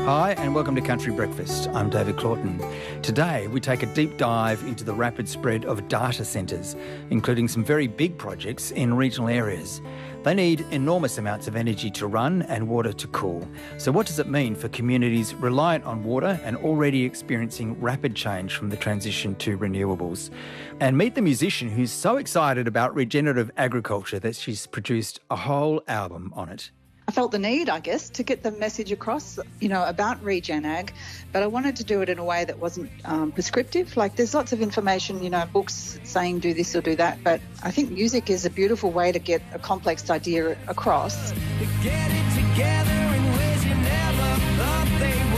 Hi and welcome to Country Breakfast. I'm David Claughton. Today we take a deep dive into the rapid spread of data centres, including some very big projects in regional areas. They need enormous amounts of energy to run and water to cool. So what does it mean for communities reliant on water and already experiencing rapid change from the transition to renewables? And meet the musician who's so excited about regenerative agriculture that she's produced a whole album on it. I felt the need, I guess, to get the message across, about regen ag, but I wanted to do it in a way that wasn't prescriptive. Like there's lots of information, books saying do this or do that, but I think music is a beautiful way to get a complex idea across. Get it together in ways you never thought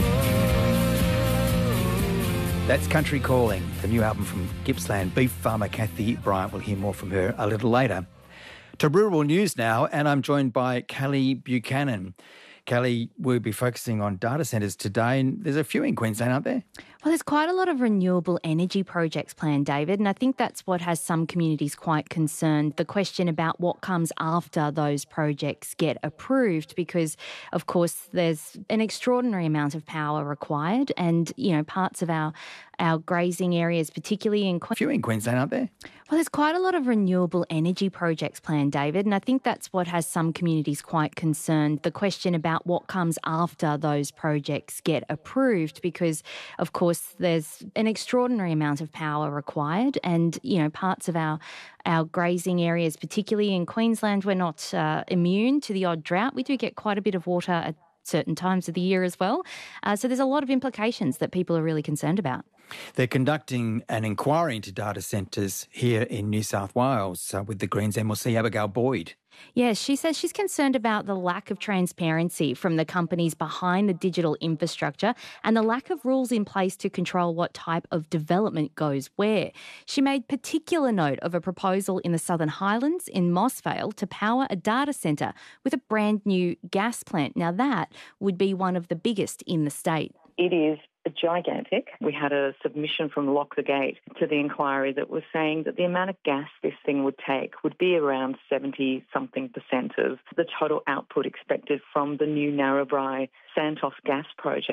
they would. That's Country Calling, the new album from Gippsland beef farmer Kathy Bryant. We'll hear more from her a little later. To rural news now, and I'm joined by Callie Buchanan. Callie, we'll be focusing on data centres today, and there's a few in Queensland, aren't there? Well, there's quite a lot of renewable energy projects planned, David, and I think that's what has some communities quite concerned. The question about what comes after those projects get approved, because, of course, there's an extraordinary amount of power required, and, parts of our grazing areas, particularly in A few in Queensland, aren't there? Well, there's quite a lot of renewable energy projects planned, David, and I think that's what has some communities quite concerned. The question about what comes after those projects get approved, because, of course, there's an extraordinary amount of power required, and, parts of our grazing areas, particularly in Queensland, we're not immune to the odd drought. We do get quite a bit of water at certain times of the year as well. So there's a lot of implications that people are really concerned about. They're conducting an inquiry into data centres here in New South Wales with the Greens MLC, Abigail Boyd. Yes, she says she's concerned about the lack of transparency from the companies behind the digital infrastructure and the lack of rules in place to control what type of development goes where. She made particular note of a proposal in the Southern Highlands in Mossvale to power a data centre with a brand new gas plant. Now that would be one of the biggest in the state. It is gigantic. We had a submission from Lock the Gate to the inquiry that was saying that the amount of gas this thing would take would be around 70-something% of the total output expected from the new Narrabri Santos gas project.